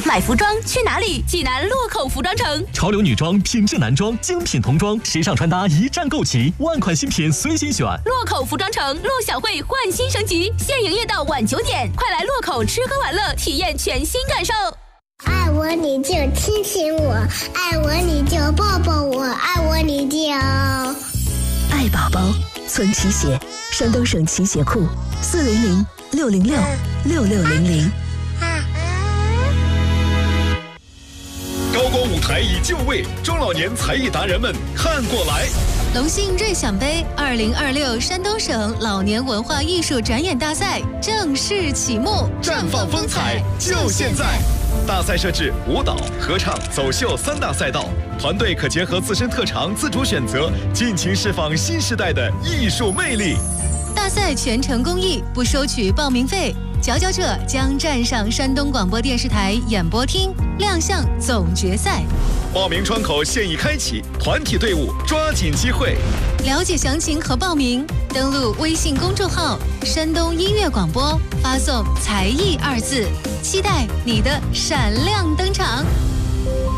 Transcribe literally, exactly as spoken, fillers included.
买服装去哪里？济南洛口服装城。 潮流女装、品质男装、精品童装、时尚穿搭一站购齐，万款新品随心选。 洛口服装城，陆小慧焕新升级，现营业到晚九点，快来洛口吃喝玩乐，体验全新感受。 爱我你就亲亲我，爱我你就抱抱我，爱我你就爱宝宝。村旗鞋，山东省旗鞋库，四零零六零六六六零零。 高光舞台已就位，中老年才艺达人们看过来。 龙信瑞享杯二零二六山东省老年文化艺术展演大赛正式启幕， 绽放风采就现在！大赛设置舞蹈、合唱、走秀三大赛道，团队可结合自身特长自主选择，尽情释放新时代的艺术魅力。 大赛全程公益，不收取报名费。佼佼者将站上山东广播电视台演播厅，亮相总决赛。 报名窗口现已开启，团体队伍抓紧机会。 了解详情和报名，登录微信公众号“山东音乐广播”，发送“才艺”二字，期待你的闪亮登场。